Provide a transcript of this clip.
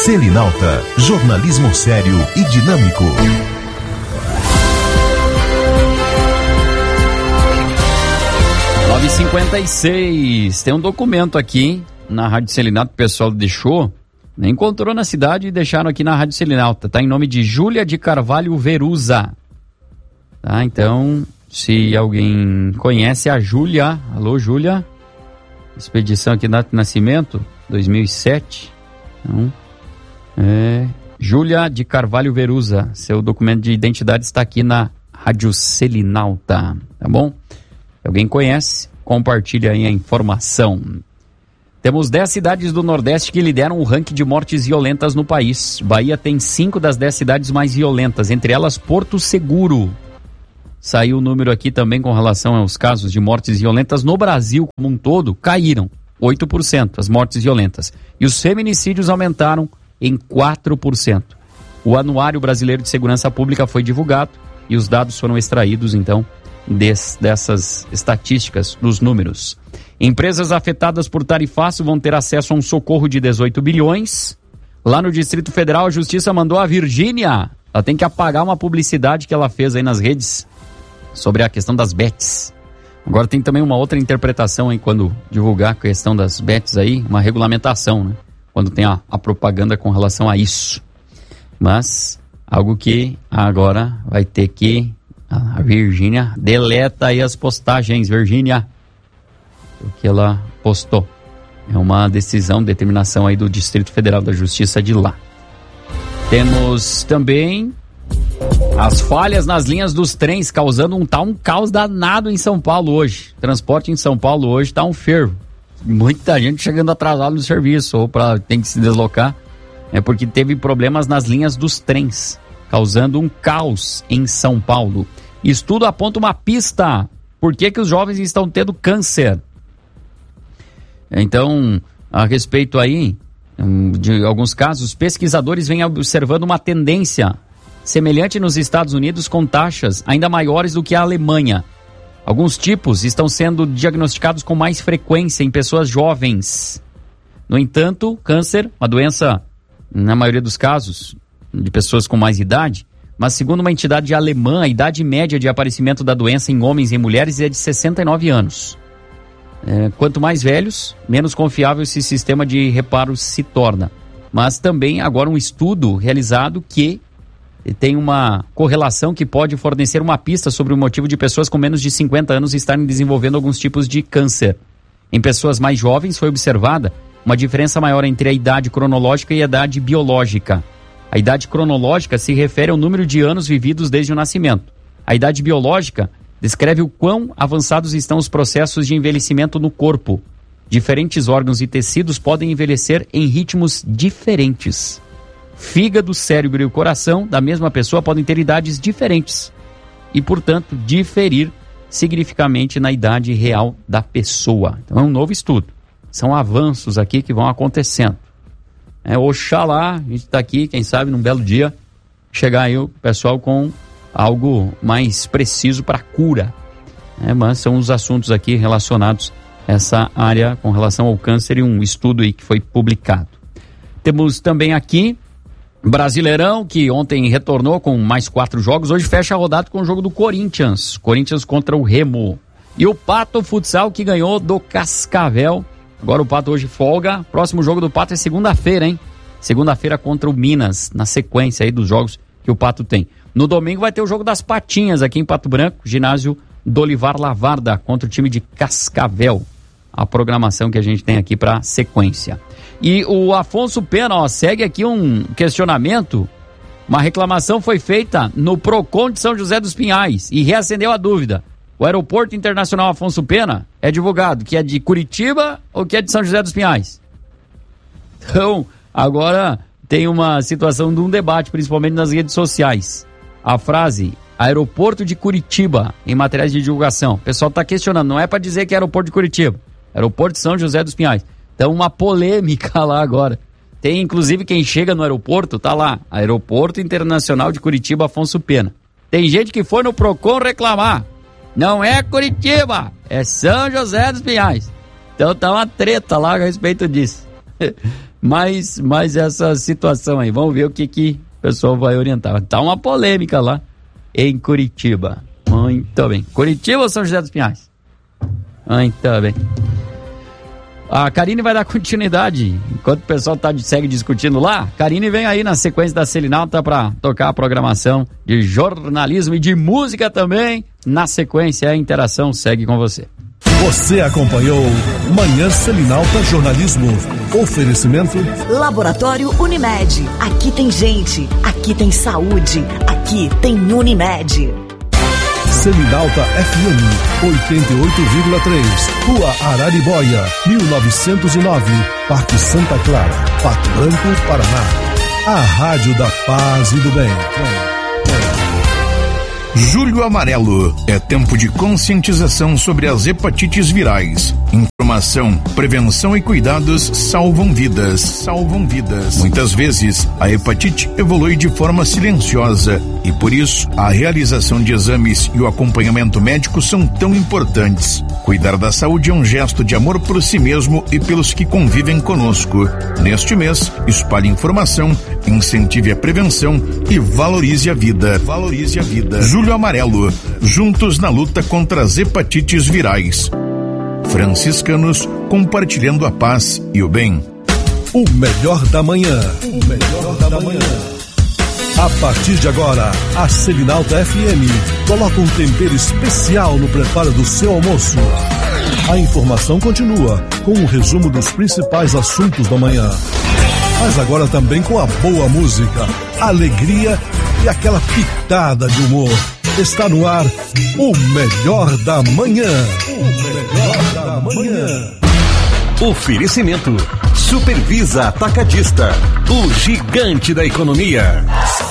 Selinalta, jornalismo sério e dinâmico. 9h56, tem um documento aqui na Rádio Selinalta que o pessoal deixou, encontrou na cidade e deixaram aqui na Rádio Selinalta, tá em nome de Júlia de Carvalho Veruza, tá? Então, se alguém conhece a Júlia, alô Júlia, expedição aqui na Nascimento, 2007, então, Júlia de Carvalho Veruza, seu documento de identidade está aqui na Rádio Selinalta, tá bom? Se alguém conhece, compartilha aí a informação. Temos 10 cidades do Nordeste que lideram o ranking de mortes violentas no país. Bahia tem 5 das 10 cidades mais violentas, entre elas Porto Seguro. Saiu o número aqui também com relação aos casos de mortes violentas no Brasil como um todo, caíram 8% as mortes violentas. E os feminicídios aumentaram em 4%. O Anuário Brasileiro de Segurança Pública foi divulgado e os dados foram extraídos, então, dessas estatísticas, dos números. Empresas afetadas por tarifaço vão ter acesso a um socorro de 18 bilhões. Lá no Distrito Federal, a Justiça mandou a Virgínia, ela tem que apagar uma publicidade que ela fez aí nas redes sobre a questão das bets. Agora tem também uma outra interpretação aí quando divulgar a questão das bets aí, uma regulamentação, né? Quando tem a propaganda com relação a isso. Mas algo que agora vai ter que... A Virgínia deleta aí as postagens, Virgínia, o que ela postou. É uma decisão, determinação aí do Distrito Federal da Justiça de lá. Temos também as falhas nas linhas dos trens, causando um caos danado em São Paulo hoje. Transporte em São Paulo hoje está um fervo. Muita gente chegando atrasado no serviço ou tem que se deslocar. É porque teve problemas nas linhas dos trens, causando um caos em São Paulo. Estudo aponta uma pista. Por que os jovens estão tendo câncer? Então, a respeito aí de alguns casos, pesquisadores vêm observando uma tendência semelhante nos Estados Unidos, com taxas ainda maiores do que a Alemanha. Alguns tipos estão sendo diagnosticados com mais frequência em pessoas jovens. No entanto, câncer, uma doença, na maioria dos casos, de pessoas com mais idade, mas segundo uma entidade alemã, a idade média de aparecimento da doença em homens e mulheres é de 69 anos. Quanto mais velhos, menos confiável esse sistema de reparo se torna. Mas também agora um estudo realizado que tem uma correlação que pode fornecer uma pista sobre o motivo de pessoas com menos de 50 anos estarem desenvolvendo alguns tipos de câncer. Em pessoas mais jovens foi observada uma diferença maior entre a idade cronológica e a idade biológica. A idade cronológica se refere ao número de anos vividos desde o nascimento. A idade biológica descreve o quão avançados estão os processos de envelhecimento no corpo. Diferentes órgãos e tecidos podem envelhecer em ritmos diferentes. Fígado, cérebro e o coração da mesma pessoa podem ter idades diferentes e, portanto, diferir significativamente na idade real da pessoa. Então é um novo estudo. São avanços aqui que vão acontecendo. Oxalá, a gente está aqui, quem sabe, num belo dia, chegar aí o pessoal com algo mais preciso para cura. Mas são os assuntos aqui relacionados a essa área com relação ao câncer e um estudo aí que foi publicado. Temos também aqui Brasileirão, que ontem retornou com mais 4 jogos, hoje fecha a rodada com o jogo do Corinthians contra o Remo. E o Pato Futsal, que ganhou do Cascavel. Agora o Pato hoje folga. Próximo jogo do Pato é segunda-feira, hein? Segunda-feira contra o Minas, na sequência aí dos jogos que o Pato tem. No domingo vai ter o jogo das Patinhas aqui em Pato Branco, ginásio Dolivar Lavarda contra o time de Cascavel. A programação que a gente tem aqui para sequência. E o Afonso Pena, segue aqui um questionamento. Uma reclamação foi feita no Procon de São José dos Pinhais e reacendeu a dúvida. O Aeroporto Internacional Afonso Pena é divulgado que é de Curitiba ou que é de São José dos Pinhais? Então, agora tem uma situação de um debate, principalmente nas redes sociais. A frase Aeroporto de Curitiba, em materiais de divulgação. O pessoal está questionando, não é para dizer que é Aeroporto de Curitiba, Aeroporto de São José dos Pinhais. Então, uma polêmica lá agora. Tem, inclusive, quem chega no aeroporto, tá lá, Aeroporto Internacional de Curitiba Afonso Pena. Tem gente que foi no Procon reclamar. Não é Curitiba, é São José dos Pinhais. Então tá uma treta lá a respeito disso. mais essa situação aí. Vamos ver o que o pessoal vai orientar. Tá uma polêmica lá em Curitiba. Muito bem. Curitiba ou São José dos Pinhais? Muito bem. A Karine vai dar continuidade. Enquanto o pessoal segue discutindo lá, Karine vem aí na sequência da Selinalta para tocar a programação de jornalismo e de música também. Na sequência, a interação segue com você. Você acompanhou Manhã Selinalta Jornalismo. Oferecimento Laboratório Unimed. Aqui tem gente, aqui tem saúde, aqui tem Unimed. Selinalta FM 88,3, Rua Araribóia, 1909, Parque Santa Clara, Pato Branco, Paraná. A Rádio da Paz e do Bem. Julho Amarelo é tempo de conscientização sobre as hepatites virais. Informação, prevenção e cuidados salvam vidas. Salvam vidas. Muitas vezes, a hepatite evolui de forma silenciosa e por isso a realização de exames e o acompanhamento médico são tão importantes. Cuidar da saúde é um gesto de amor por si mesmo e pelos que convivem conosco. Neste mês, espalhe informação, incentive a prevenção e valorize a vida. Valorize a vida. Julho Amarelo, juntos na luta contra as hepatites virais. Franciscanos compartilhando a paz e o bem. O melhor da manhã. O melhor da manhã. A partir de agora, a Selinalta FM coloca um tempero especial no preparo do seu almoço. A informação continua com um resumo dos principais assuntos da manhã. Mas agora também com a boa música, a alegria e aquela pitada de humor. Está no ar o melhor da manhã. O melhor da manhã. Oferecimento Supervisa Atacadista, o gigante da economia.